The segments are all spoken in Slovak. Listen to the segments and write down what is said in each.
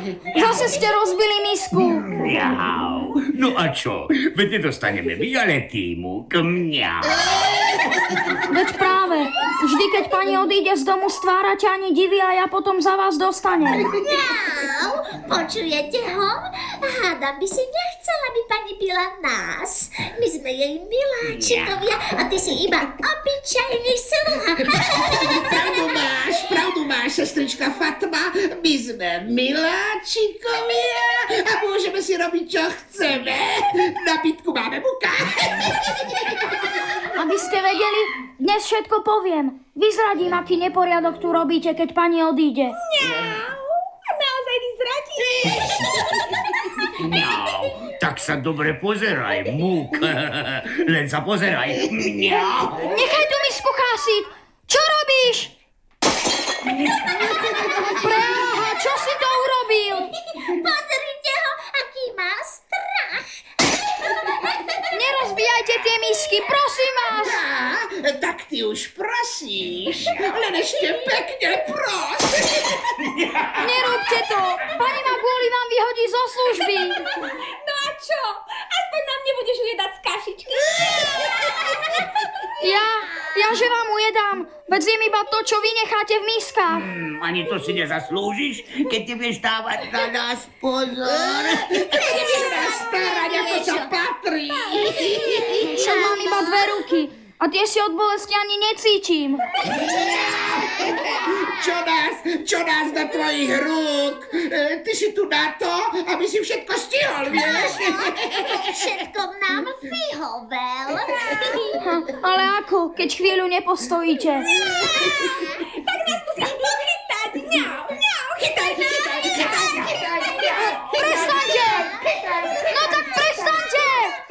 Zase ste rozbili misku. Mňau. No a čo? Veď nedostaneme my, ale ty, Múk. Mňau. Veď práve. Vždy, keď pani odíde z domu, stvárate ani divy a ja potom za vás dostanem. Mňau, počujete ho? Hádam by si nechcela, aby pani byla nás. My sme jej miláčikovia a ty si iba obyčajný sluha. Pravdu máš, sestrička Fatma. My sme miláčikovia a môžeme si robiť, čo chceme. Na bytku máme Muka. Aby ste vedeli, dnes všetko poviem. Vyzradím, aký neporiadok tu robíte, keď pani odíde. Naozaj vyzradíš? Mňau. Tak sa dobre pozeraj, Múk. Len sa pozeraj. Mňau. Nechaj tu misku chásiť. Čo robíš? Preáha, čo si to urobil? Pozrite ho, aký má strach. Nerozbijajte tie misky, prosím vás. Tak ty už prosíš. Len ešte pekne pros. Nerobte to. Pani ma kvôli vám vyhodí zo služby. No a čo? Aspoň nám nebudeš ujedať z kašičky. Ja že vám ujedám. Veď zjem iba to, čo vy necháte v miskách. Ani to si nezaslúžiš, keď ti budeš dávať na nás pozor. Nevieš nás starať, ako sa patrí. Však mám iba 2 ruky. A tie si od bolesti ani necítim. Čo nás do tvojich rúk? Ty si tu na to, aby si všetko stihol, vieš? Všetko nám vyhovel. Ale ako, keď chvíľu nepostojíte? Tak nás musíš pochytať. Mňau, chytaj. Prestaňte! No tak prestaňte!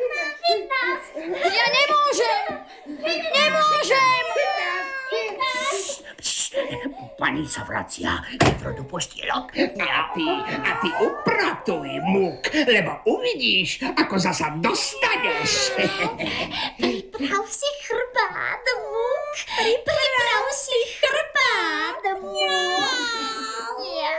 Ja nemôžem! Pani sa vracia do postielok. A ty upratuj, Múk, lebo uvidíš, ako zasa dostaneš. Priprav si chrbát, Múk. Priprav si chrbát, Múk.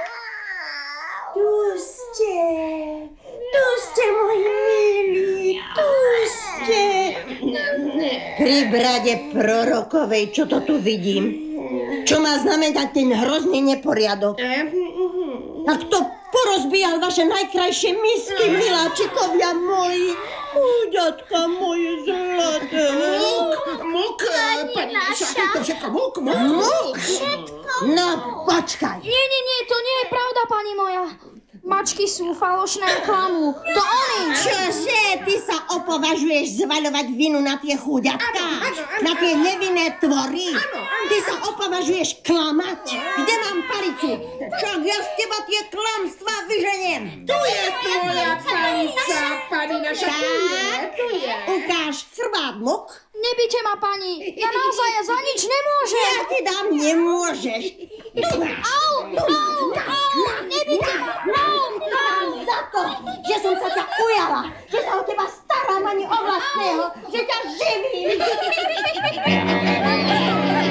Tu ste, moji milí, tu ste. Pri brade prorokovej, čo to tu vidím? Čo má znamenať ten hrozný neporiadok? A kto porozbíjal vaše najkrajšie misky, miláčikovia moji? Úďatka moje zlaté. Múk, pani naša, to všetko Múk. No, počkaj. Nie, to nie je pravda, pani moja. Mačky sú falošné a klamú. To oni! Čože, ty sa opovažuješ zvaľovať vinu na tie chúďatka? Na tie nevinné tvory? Ty sa opovažuješ klamať? Kde mám palicu? Však ja z teba tie klamstvá vyženiem. Tu je tvoja palica, pani naša, tu je. Ukáž chrbát, Múk. Nebite ma, pani. Ja naozaj za nič nemôžem. Ja ti dám, nemôžeš. Au, nebite ma. Za to, že som sa ťa ujala, že sa o teba starám ani o vlastného, že ťa živím.